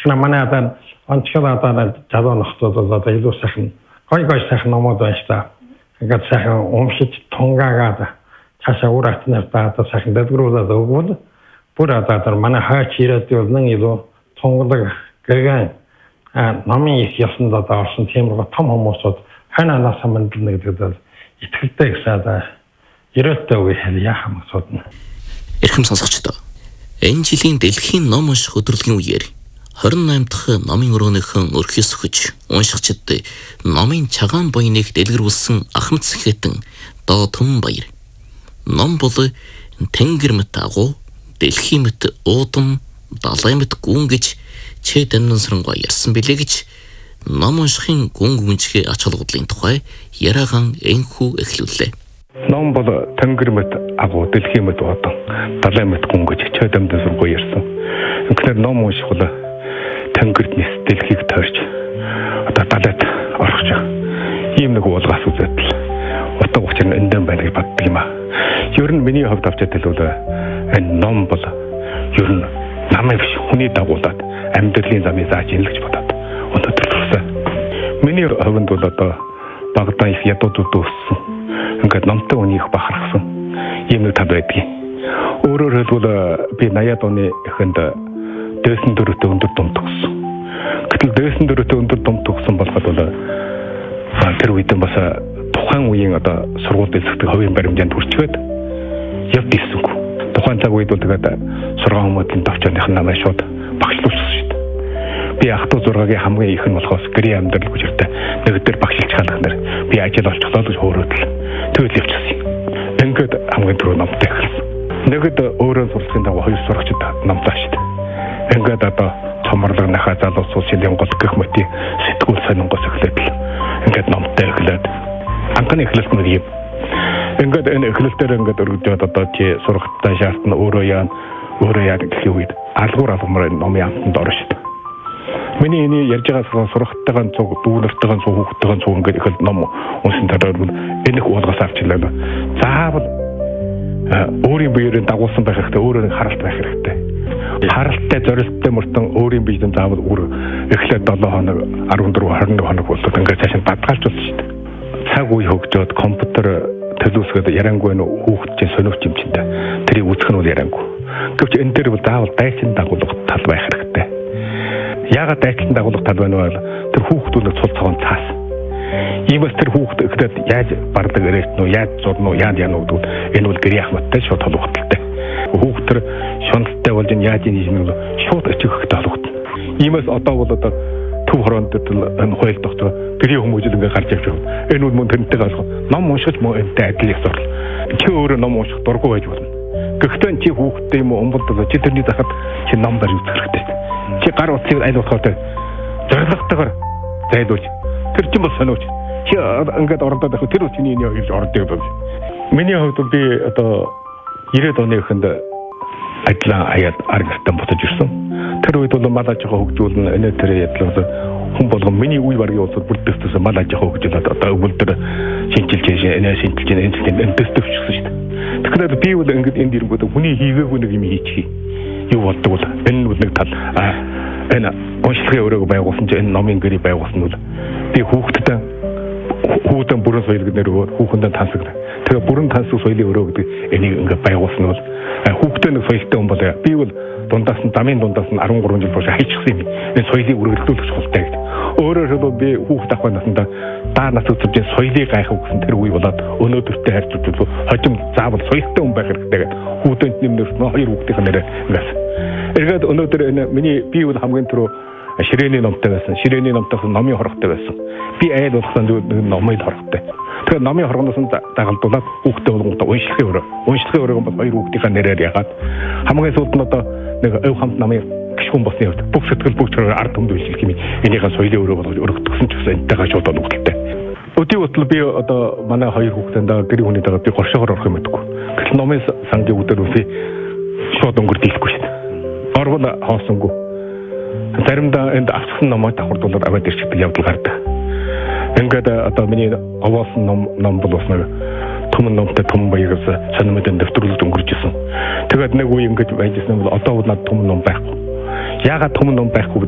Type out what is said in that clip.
манай одоо онцгой одоо залуу нөхцөл бол одоо илүү сайхан гой сайхан номууд байна шүү дээ. Ингээд сайхан уншиж тунгаагаад цаашаа үр атнартаа одоо сайхан дэвгэрүүлээд өгвөл бүр одоо манай хаач ирээд болно илүү тунгалаг гэгэн номын их ясанд одоо орсон тиймэрхүү том хүмүүсүүд ханаас амандна гэдэг итгэлтэй гэсэн одоо ерөөтэй үе яах юм асуудна. Эрхэм сонсогчдоо. Энэ жилийн дэлхийн ном унших өдрөлгийн үеэр 28 дахь номын өрөөнийхэн өрхөс өгч уншигчид номын чагаан буйныг дэлгэрүүлсэн Ахмад Сэхэтэн Доо Түмбаяр. Ном бол тэнгэр мэт агуу, дэлхийн мэт уудам, далай мэт гүн гэж Чэ Дамнансрангуй ярьсан билээ гэж ном уншихын гүн гүнжихээ ач холбогдлын тухай яраагаан энхүү эхлүүллээ. Ном бол тэнгэр мэт агуу, дэлхийн мэт уудам, далай мэт гүн гэж Чэ Дамнансрангуй ярьсан. Тэгэхээр ном унших бол тэнгэрт нис дэлхийг тойрч одоо далайд орох ийм нэг уулгаас үзээд л утга учир нь эндэн байна гэж боддог юм аа. Ер нь миний хувьд авчаад хэлвэл энэ ном бол ер нь намайг биш хүний дагуулад амьдралын замыг зааж ийн л гэж бодоод өнөөдөр төрсөн. Миний хувьд бол одоо багадаа их ядуудууд өссөн. Ингээд номтой үнийг бахархсан ийм нэг тал байдгийг. Өөрөөр хэлбэл би 80-аад оны эхэнд дээсэн дөрөвтэй өндөр дум төгссөн. Гэтэл дээсэн дөрөвтэй өндөр дум төгссөн болоход бол тэр үед бас тухайн үеийн одоо сургууль дэвсгдэг хувийн баримжаанд хүрчгээд явд ирсэнгүй. Тухайн цаг үед бол тэгээд сургаан хүмүүстийн товчооных нь намайг шууд багшлуулсан шүү дээ. Би ах トゥ 6-гийн хамгийн их нь болохоос гэрийн амьдрал хүчтэй нэг дээр багшилж хаалгах нэр би ажил олчихлоо гэж хөөрөөдөл. Тэгэл явчихсан. Ингээд хамгийн түрүү номтой эхэлсэн. Нэгд өөрөө сурсан дагуу хоёр сурагчид номтой шүү дээ. Ингээд одоо цоморлог нахаа залуус улсын гол гэх мэтийн сэтгүүл сонингоос эхлээд л ингээд номтой эхлээд анхны эхлэлт нь юм. Ингээд энэ эхлэлтээр ингээд өргөдөд одоо чи сургалтаа шаардна өөрөө яа гэх үед алгуур алмаар номын амтанд орно шүү дээ. Миний энэ ярьж байгаа сургалтайгаан цуг дүүнэртэйгаан цуг хүүхдтэйгаан цуг ингээд их ном уншин тараад энэ их уулгаас авчлаа. Заавал өөрийн биеэрээ дагуулсан байх хэрэгтэй, өөрөө харалт байх хэрэгтэй. Харалттай зорилттой мөртөн өөрийн биеийн заавал үр эхлээд 7 хоног 14 21 хоног болоод ингээд цаашаа бадгаалж болно шүү дээ. Цаг үе хөгжөөд компьютер төлөвлөсгөөд яриангүй нөө хүүхд чинь сониуч юм чинь тэрийг үзэх нь бол яриангүй. Гэвч энэ дээр бол заавал дайчин дагуулга тал байх хэрэгтэй. Яагаад дайчин дагуулга тал байна вэ? Тэр хүүхдүүд цул цагаан цаас. Иймээс тэр хүүхд эхлээд яаж бардаг ирээд нөө яаж зурнуу яаж яануу гэдэг энэ бол гэрийн ахмадтай шууд холбогдолтой. Хүүхд тэр шуналтай болж яаж ийм юм шууд очихтой холбогдно. Иймээс одоо бол одоо төв хороонд энэ хойл доктор гэрийн хүмүүжил ингээ гарч явж байна. Энэ үл мөн тэрнтэй алах ном уншиж мөн энтэй адил ёсоор чи өөрөө ном унших дургүй байж болно. Гэхдээ чи хүүхдтэй юм уу өмбөлд чи тэрний захад чи ном барь үзэх хэрэгтэй. Чи гар утсыг аль болохоо зоригтойгоор зайлуулж тэр чинь бол сониуч. Чи ингээд ордоод байх тэр чиний энэ гэж ордог бол. Миний хувьд би одоо 90-ад оны эхэнд ажлаа аяад аргастан ботож ирсэн. Тэр үед бол мал аж ахуй хөгжүүлнэ энэ тэр ядлаа хүн болгон миний үе баргийн улсад бүрдээсэн мал аж ахуй хөгжүүлээд одоо өвөлдөр шинжилж энэ энэ дэвчсэн шүү дээ. Тэгэхээр би бол ингээд энд ирэнгүүт хүний хийгээгүй нэг юм хийчихье. Юу болдог бол энэ бол нэг тал энэ уншлагын өрөөг байгуулсан чинь энэ номын гэрээ байгуулсан бол би хүүхдтэй хүүхдэн бүрэн соёл гэдэг нэр хүүхэндээ тансаг. Тэгээ бүрэн тансаг соёлын өрөө гэдэг энийг ингээд байгуулсан бол хүүхдтэй нэг соёлтой хүн бол би бол дундаас нь замын дундаас нь 13 жил болж хайчихсан юм. Энэ соёлыг үргэлжлүүлэх шалтгаалтай гэж. Өөрөөр хэлбэл би хүүхд ахуй насндаа даа нас үзэж соёлыг гайхав гэсэн тэр үе болоод өнөөдөртэй харьцуулбал хожим заавал соёлтой хүн байх хэрэгтэй гэдэг. Хүүхдэн нэмнэрс нь хоёр хүүхдийн нэрээ ингээс. Эргээд өнөөдөр энэ миний би бол хамгийн түрүү ширээний номтой байсан. Ширээний номтойс номын хорогтой байсан. Би айл болгосон номын хорогтой. Тэгэхээр номын хоргоноос нь дагалдуулаад хүүхдээ болгонгоо уншлагын өрөө. Уншлагын өрөөг бол хоёр хүүхдийн нэрээр ягаад хамгийн сүүлд нь одоо нэг өв хамт намын гişгүн босны хувьд бүх сэтгэл бүх төрөөр ард түмд үйлчлэх юм. Энийгээ соёлын өрөө болгож өргөдгсөн ч гэсэн энтэйгээ шууд олгодтой. Өдөө утал би одоо манай хоёр хүүхдэн даа гэрийн хүний дагаад би горшоогоор орох юм гэдэггүй. Гэтэл номын сангийн өдөр үсээ шууд өнгөрдөлгүй шүү дээ. Орвол хоосонгүй. Заримдаа энд авсан номоо давхардуулаад аваад ирчихдэг явдал гардаг. Ингээд одоо миний овоосон ном бол бас нэг Түмэн номтой Түмэнбаягаас санамжийн дэвтрүүлэлт өнгөрч исэн. Тэгээд нэг үе ингэж байж исэн бол одоо бол над Түмэн ном байхгүй. Яагаад Түмэн ном байхгүй